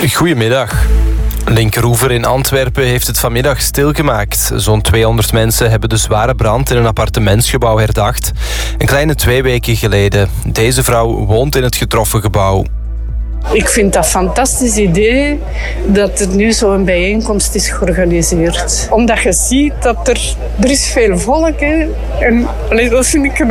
Goedemiddag. Linkeroever in Antwerpen heeft het vanmiddag stilgemaakt. Zo'n 200 mensen hebben de zware brand in een appartementsgebouw herdacht. Een kleine 2 weken geleden. Deze vrouw woont in het getroffen gebouw. Ik vind dat een fantastisch idee dat er nu zo'n bijeenkomst is georganiseerd. Omdat je ziet dat er is veel volk is. En dat vind ik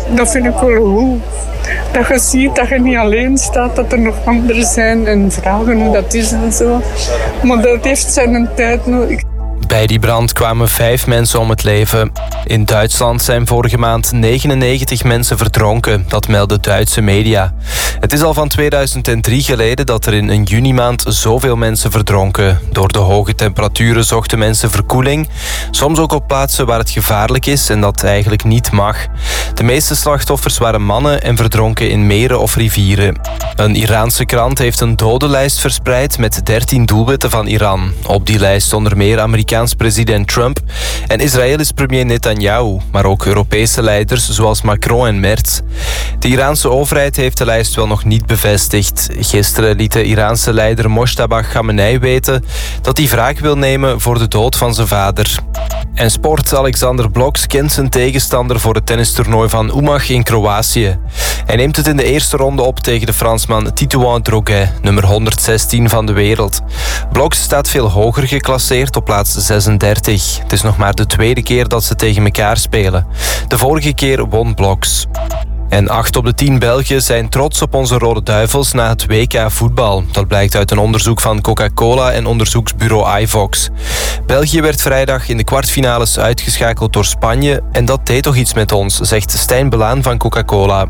wel goed. Dat je ziet dat je niet alleen staat, dat er nog anderen zijn en vragen hoe dat is en zo. Maar dat heeft zijn tijd nodig. Bij die brand kwamen 5 mensen om het leven. In Duitsland zijn vorige maand 99 mensen verdronken, dat melden Duitse media. Het is al van 2003 geleden dat er in een junimaand zoveel mensen verdronken. Door de hoge temperaturen zochten mensen verkoeling, soms ook op plaatsen waar het gevaarlijk is en dat eigenlijk niet mag. De meeste slachtoffers waren mannen en verdronken in meren of rivieren. Een Iraanse krant heeft een dodenlijst verspreid met 13 doelwitten van Iran. Op die lijst onder meer Amerikaans president Trump en Israëlisch premier Netanyahu, maar ook Europese leiders zoals Macron en Merz. De Iraanse overheid heeft de lijst wel nog niet bevestigd. Gisteren liet de Iraanse leider Mojtaba Khamenei weten dat hij wraak wil nemen voor de dood van zijn vader. En sport. Alexander Bloks kent zijn tegenstander voor het tennistoernooi van Umag in Kroatië. Hij neemt het in de eerste ronde op tegen de Fransman Titouan Droguet, nummer 116 van de wereld. Bloks staat veel hoger geclasseerd op plaats 36. Het is nog maar de tweede keer dat ze tegen elkaar spelen. De vorige keer won Bloks. En 8 op de 10 Belgen zijn trots op onze Rode Duivels na het WK voetbal. Dat blijkt uit een onderzoek van Coca-Cola en onderzoeksbureau iVox. België werd vrijdag in de kwartfinales uitgeschakeld door Spanje. En dat deed toch iets met ons, zegt Stijn Belaan van Coca-Cola.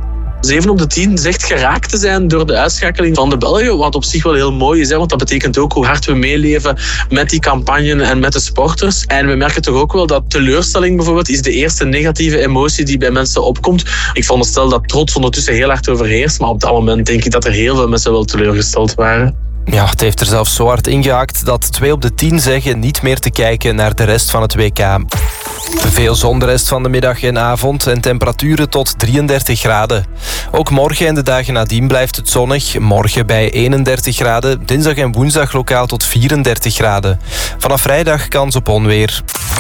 7 op de 10 zegt geraakt te zijn door de uitschakeling van de Belgen. Wat op zich wel heel mooi is, want dat betekent ook hoe hard we meeleven met die campagne en met de sporters. En we merken toch ook wel dat teleurstelling bijvoorbeeld is de eerste negatieve emotie die bij mensen opkomt. Ik veronderstel dat trots ondertussen heel hard overheerst, maar op dat moment denk ik dat er heel veel mensen wel teleurgesteld waren. Ja, het heeft er zelfs zo hard ingehakt dat 2 op de 10 zeggen niet meer te kijken naar de rest van het WK. Veel zon de rest van de middag en avond en temperaturen tot 33 graden. Ook morgen en de dagen nadien blijft het zonnig. Morgen bij 31 graden, dinsdag en woensdag lokaal tot 34 graden. Vanaf vrijdag kans op onweer.